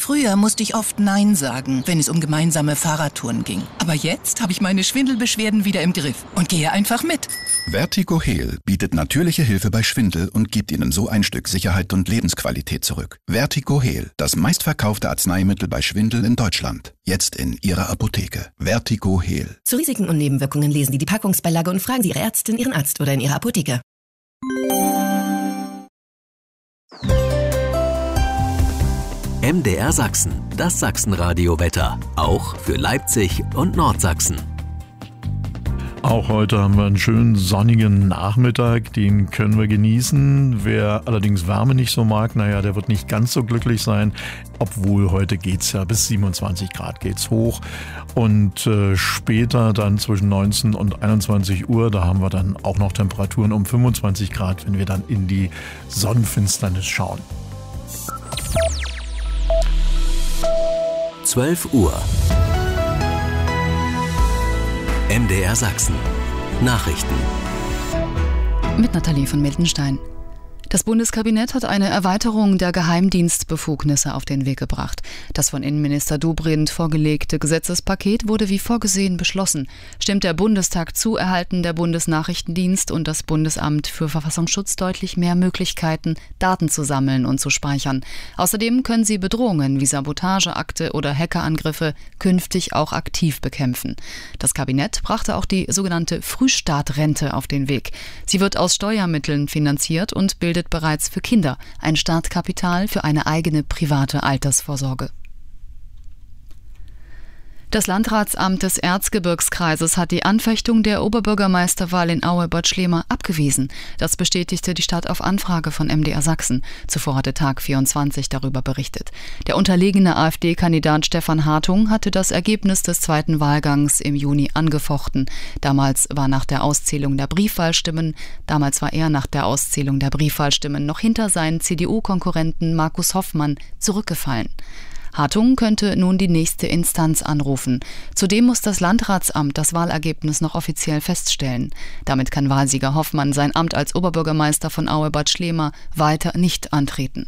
Früher musste ich oft Nein sagen, wenn es um gemeinsame Fahrradtouren ging. Aber jetzt habe ich meine Schwindelbeschwerden wieder im Griff und gehe einfach mit. Vertigo Heal bietet natürliche Hilfe bei Schwindel und gibt Ihnen so ein Stück Sicherheit und Lebensqualität zurück. Vertigo Heal, das meistverkaufte Arzneimittel bei Schwindel in Deutschland. Jetzt in Ihrer Apotheke. Vertigo Heal. Zu Risiken und Nebenwirkungen lesen Sie die Packungsbeilage und fragen Sie Ihre Ärztin, Ihren Arzt oder in Ihrer Apotheke. MDR Sachsen, das Sachsenradio-Wetter. Auch für Leipzig und Nordsachsen. Auch heute haben wir einen schönen sonnigen Nachmittag, den können wir genießen. Wer allerdings Wärme nicht so mag, der wird nicht ganz so glücklich sein. Obwohl heute geht's ja bis 27 Grad geht's hoch. Und später dann zwischen 19 und 21 Uhr, da haben wir dann auch noch Temperaturen um 25 Grad, wenn wir dann in die Sonnenfinsternis schauen. 12 Uhr. MDR Sachsen. Nachrichten. Mit Nathalie von Miltenstein. Das Bundeskabinett hat eine Erweiterung der Geheimdienstbefugnisse auf den Weg gebracht. Das von Innenminister Dobrindt vorgelegte Gesetzespaket wurde wie vorgesehen beschlossen. Stimmt der Bundestag zu, erhalten der Bundesnachrichtendienst und das Bundesamt für Verfassungsschutz deutlich mehr Möglichkeiten, Daten zu sammeln und zu speichern. Außerdem können sie Bedrohungen wie Sabotageakte oder Hackerangriffe künftig auch aktiv bekämpfen. Das Kabinett brachte auch die sogenannte Frühstartrente auf den Weg. Sie wird aus Steuermitteln finanziert und bildet bereits für Kinder ein Startkapital für eine eigene private Altersvorsorge. Das Landratsamt des Erzgebirgskreises hat die Anfechtung der Oberbürgermeisterwahl in Aue-Bad Schlema abgewiesen. Das bestätigte die Stadt auf Anfrage von MDR Sachsen. Zuvor hatte Tag 24 darüber berichtet. Der unterlegene AfD-Kandidat Stefan Hartung hatte das Ergebnis des zweiten Wahlgangs im Juni angefochten. Damals war er nach der Auszählung der Briefwahlstimmen noch hinter seinen CDU-Konkurrenten Markus Hoffmann zurückgefallen. Hartung könnte nun die nächste Instanz anrufen. Zudem muss das Landratsamt das Wahlergebnis noch offiziell feststellen. Damit kann Wahlsieger Hoffmann sein Amt als Oberbürgermeister von Aue-Bad Schlema weiter nicht antreten.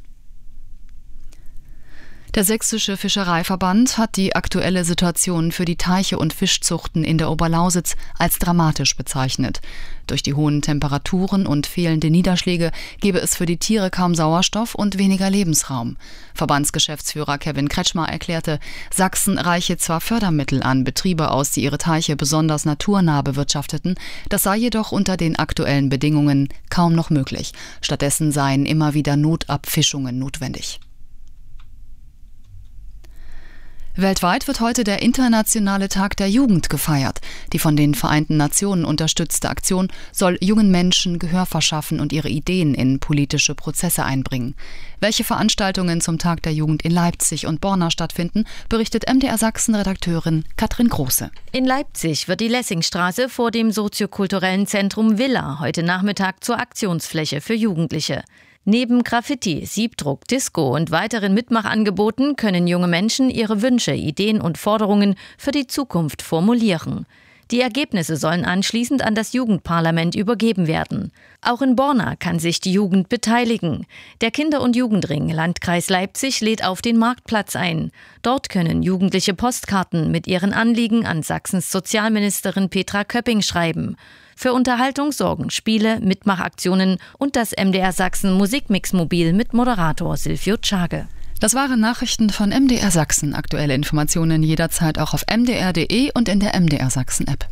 Der Sächsische Fischereiverband hat die aktuelle Situation für die Teiche und Fischzuchten in der Oberlausitz als dramatisch bezeichnet. Durch die hohen Temperaturen und fehlende Niederschläge gebe es für die Tiere kaum Sauerstoff und weniger Lebensraum. Verbandsgeschäftsführer Kevin Kretschmer erklärte, Sachsen reiche zwar Fördermittel an Betriebe aus, die ihre Teiche besonders naturnah bewirtschafteten, das sei jedoch unter den aktuellen Bedingungen kaum noch möglich. Stattdessen seien immer wieder Notabfischungen notwendig. Weltweit wird heute der Internationale Tag der Jugend gefeiert. Die von den Vereinten Nationen unterstützte Aktion soll jungen Menschen Gehör verschaffen und ihre Ideen in politische Prozesse einbringen. Welche Veranstaltungen zum Tag der Jugend in Leipzig und Borna stattfinden, berichtet MDR Sachsen-Redakteurin Katrin Große. In Leipzig wird die Lessingstraße vor dem soziokulturellen Zentrum Villa heute Nachmittag zur Aktionsfläche für Jugendliche. Neben Graffiti, Siebdruck, Disco und weiteren Mitmachangeboten können junge Menschen ihre Wünsche, Ideen und Forderungen für die Zukunft formulieren. Die Ergebnisse sollen anschließend an das Jugendparlament übergeben werden. Auch in Borna kann sich die Jugend beteiligen. Der Kinder- und Jugendring Landkreis Leipzig lädt auf den Marktplatz ein. Dort können Jugendliche Postkarten mit ihren Anliegen an Sachsens Sozialministerin Petra Köpping schreiben. Für Unterhaltung sorgen Spiele, Mitmachaktionen und das MDR Sachsen Musikmixmobil mit Moderator Silvio Tschage. Das waren Nachrichten von MDR Sachsen. Aktuelle Informationen jederzeit auch auf mdr.de und in der MDR Sachsen App.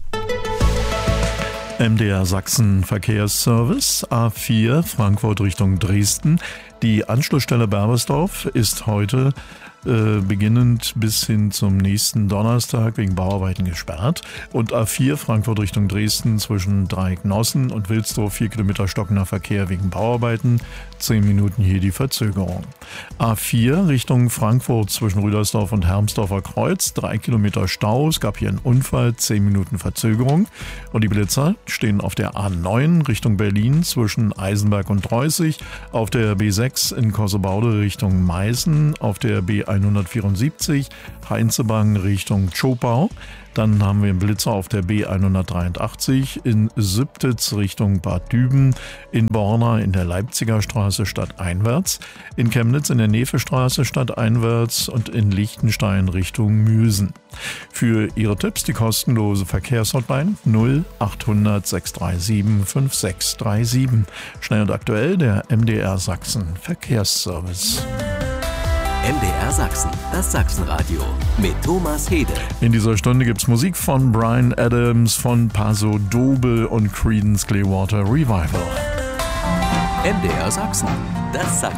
MDR Sachsen Verkehrsservice, A4 Frankfurt Richtung Dresden. Die Anschlussstelle Berbersdorf ist heute beginnend bis hin zum nächsten Donnerstag wegen Bauarbeiten gesperrt. Und A4 Frankfurt Richtung Dresden zwischen Dreiecknossen und Wilsdorf 4 Kilometer stockender Verkehr wegen Bauarbeiten. 10 Minuten hier die Verzögerung. A4 Richtung Frankfurt zwischen Rüdersdorf und Hermsdorfer Kreuz. 3 Kilometer Stau. Es gab hier einen Unfall. 10 Minuten Verzögerung. Und die Blitzer stehen auf der A9 Richtung Berlin zwischen Eisenberg und Dreußig. Auf der B6 in Kossebaude Richtung Meißen. Auf der B174 Heinzebang Richtung Tschopau. Dann haben wir einen Blitzer auf der B183 in Sübtitz Richtung Bad Düben, in Borna in der Leipziger Straße stadteinwärts, in Chemnitz in der Nevestraße stadteinwärts und in Liechtenstein Richtung Müsen. Für Ihre Tipps die kostenlose Verkehrshotline 0800 637 5637. Schnell und aktuell der MDR Sachsen Verkehrsservice. MDR Sachsen, das Sachsenradio mit Thomas Hede. In dieser Stunde gibt's Musik von Bryan Adams, von Paso Doble und Creedence Clearwater Revival. MDR Sachsen, das Sachsenradio.